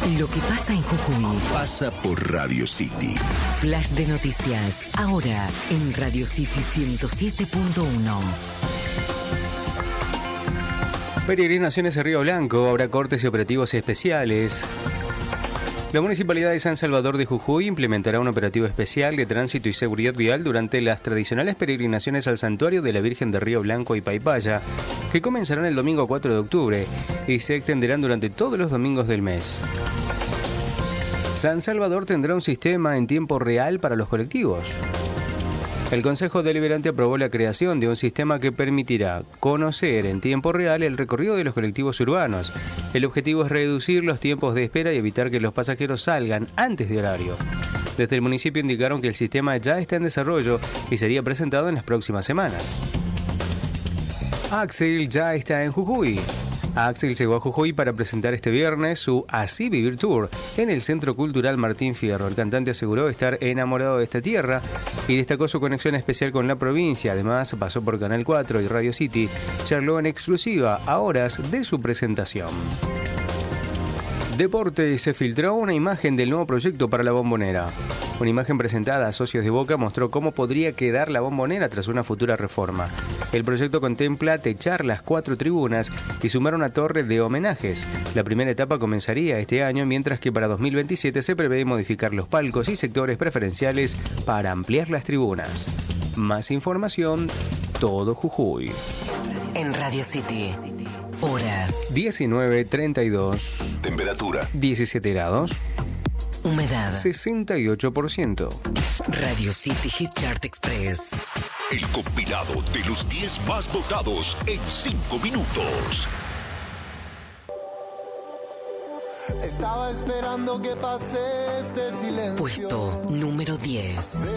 Lo que pasa en Jujuy pasa por Radio City. Flash de noticias, ahora en Radio City 107.1. Peregrinaciones a Río Blanco, habrá cortes y operativos especiales. La Municipalidad de San Salvador de Jujuy implementará un operativo especial de tránsito y seguridad vial durante las tradicionales peregrinaciones al Santuario de la Virgen de Río Blanco y Paipaya, que comenzarán el domingo 4 de octubre y se extenderán durante todos los domingos del mes. San Salvador tendrá un sistema en tiempo real para los colectivos. El Consejo Deliberante aprobó la creación de un sistema que permitirá conocer en tiempo real el recorrido de los colectivos urbanos. El objetivo es reducir los tiempos de espera y evitar que los pasajeros salgan antes de horario. Desde el municipio indicaron que el sistema ya está en desarrollo y sería presentado en las próximas semanas. Axel ya está en Jujuy. Axel llegó a Jujuy para presentar este viernes su Así Vivir Tour en el Centro Cultural Martín Fierro. El cantante aseguró estar enamorado de esta tierra y destacó su conexión especial con la provincia. Además, pasó por Canal 4 y Radio City. Charló en exclusiva a horas de su presentación. Deporte, se filtró una imagen del nuevo proyecto para la Bombonera. Una imagen presentada a socios de Boca mostró cómo podría quedar la Bombonera tras una futura reforma. El proyecto contempla techar las 4 tribunas y sumar una torre de homenajes. La primera etapa comenzaría este año, mientras que para 2027 se prevé modificar los palcos y sectores preferenciales para ampliar las tribunas. Más información, Todo Jujuy. En Radio City, hora 19:32. Temperatura 17 grados. Humedad 68%. Radio City Hit Chart Express. El compilado de los 10 más votados en 5 minutos. Estaba esperando que pase este silencio. Puesto número 10.